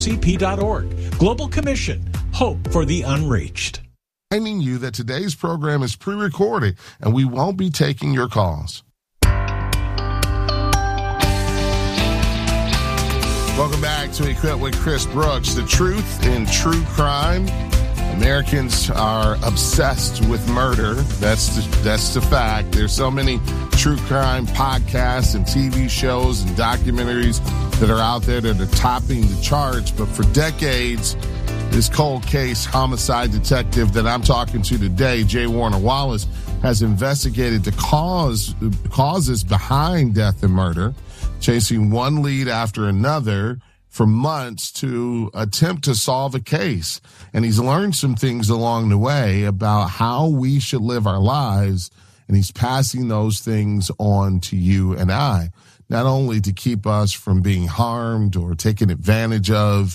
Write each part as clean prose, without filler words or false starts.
CP.org. Global Commission. Hope for the unreached. Reminding you that today's program is pre-recorded and we won't be taking your calls. Welcome back to Equip with Chris Brooks. The truth in true crime. Americans are obsessed with murder. That's the fact. There's so many true crime podcasts and TV shows and documentaries that are out there that are topping the charts. But for decades, this cold case homicide detective that I'm talking to today, J. Warner Wallace, has investigated the causes behind death and murder, chasing one lead after another for months to attempt to solve a case. And he's learned some things along the way about how we should live our lives, and he's passing those things on to you and I, not only to keep us from being harmed or taken advantage of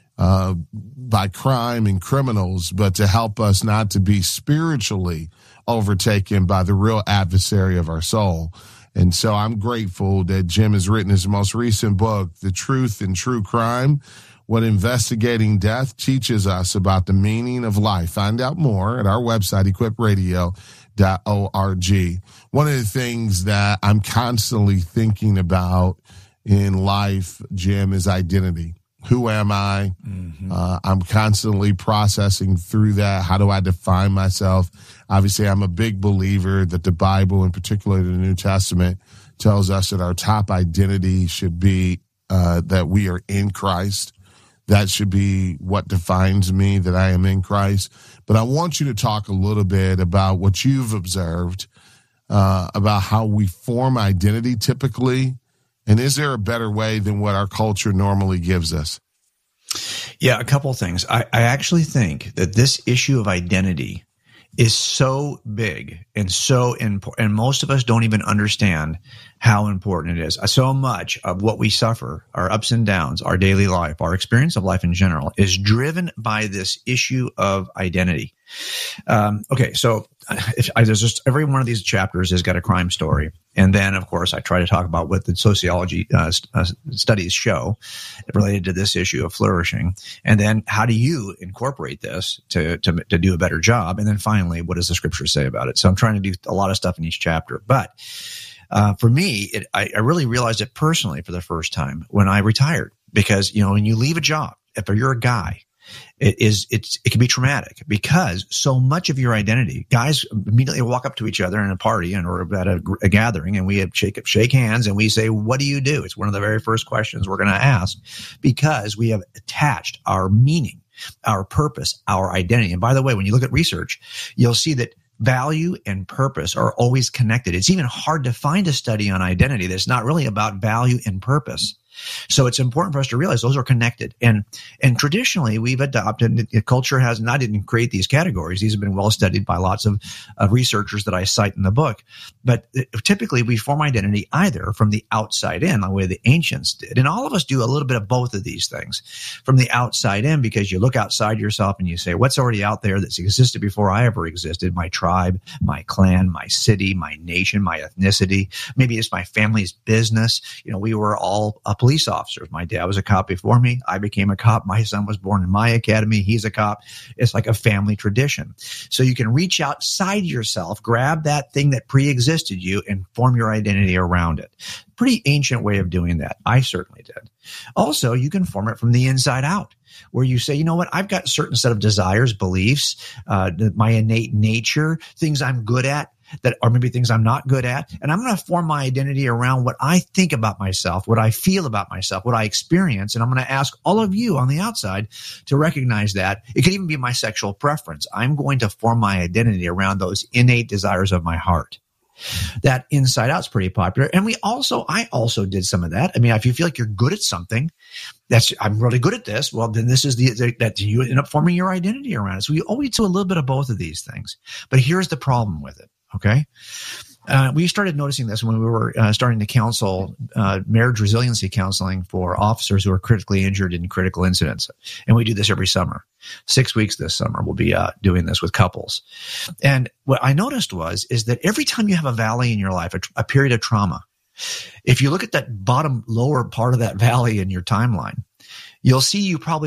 by crime and criminals, but to help us not to be spiritually overtaken by the real adversary of our soul. And so I'm grateful that Jim has written his most recent book, The Truth in True Crime, What Investigating Death Teaches Us About the Meaning of Life. Find out more at our website, equipradio.org. One of the things that I'm constantly thinking about in life, Jim, is identity. Who am I? Mm-hmm. I'm constantly processing through that. How do I define myself? Obviously, I'm a big believer that the Bible, in particular the New Testament, tells us that our top identity should be that we are in Christ. That should be what defines me, that I am in Christ. But I want you to talk a little bit about what you've observed about how we form identity typically. And is there a better way than what our culture normally gives us? Yeah, a couple of things. I actually think that this issue of identity is so big and so important, and most of us don't even understand how important it is. So much of what we suffer, our ups and downs, our daily life, our experience of life in general, is driven by this issue of identity. Okay, so there's just every one of these chapters has got a crime story. And then, of course, I try to talk about what the sociology studies show related to this issue of flourishing. And then how do you incorporate this to do a better job? And then finally, what does the scripture say about it? So I'm trying to do a lot of stuff in each chapter. But for me, I really realized it personally for the first time when I retired. Because, when you leave a job, if you're a guy, it can be traumatic because so much of your identity, guys immediately walk up to each other in a party or at a gathering, and we shake hands and we say, "What do you do?" It's one of the very first questions we're going to ask because we have attached our meaning, our purpose, our identity. And by the way, when you look at research, you'll see that value and purpose are always connected. It's even hard to find a study on identity that's not really about value and purpose. So it's important for us to realize those are connected. And traditionally, we've adopted, the culture has not even create these categories. These have been well studied by lots of researchers that I cite in the book. But typically, we form identity either from the outside in, the way the ancients did. And all of us do a little bit of both of these things. From the outside in, because you look outside yourself and you say, what's already out there that's existed before I ever existed? My tribe, my clan, my city, my nation, my ethnicity. Maybe it's my family's business. We were all police officers. My dad was a cop before me. I became a cop. My son was born in my academy. He's a cop. It's like a family tradition. So you can reach outside yourself, grab that thing that pre-existed you, and form your identity around it. Pretty ancient way of doing that. I certainly did. Also, you can form it from the inside out, where you say, you know what, I've got a certain set of desires, beliefs, my innate nature, things I'm good at, that are maybe things I'm not good at. And I'm going to form my identity around what I think about myself, what I feel about myself, what I experience. And I'm going to ask all of you on the outside to recognize that. It could even be my sexual preference. I'm going to form my identity around those innate desires of my heart. That inside out is pretty popular. And I also did some of that. I mean, if you feel like you're good at something, I'm really good at this. Well, then this is that you end up forming your identity around it. So we always do a little bit of both of these things. But here's the problem with it. Okay. We started noticing this when we were starting to counsel marriage resiliency counseling for officers who are critically injured in critical incidents. And we do this every summer. 6 weeks this summer, we'll be doing this with couples. And what I noticed is that every time you have a valley in your life, a period of trauma, if you look at that lower part of that valley in your timeline, you'll see you probably